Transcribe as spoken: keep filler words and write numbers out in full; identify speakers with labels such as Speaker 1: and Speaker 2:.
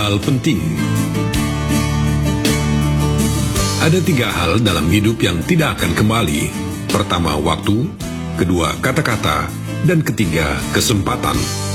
Speaker 1: hal penting. Ada tiga hal dalam hidup yang tidak akan kembali. Pertama, waktu. Kedua, kata-kata. Dan ketiga, kesempatan.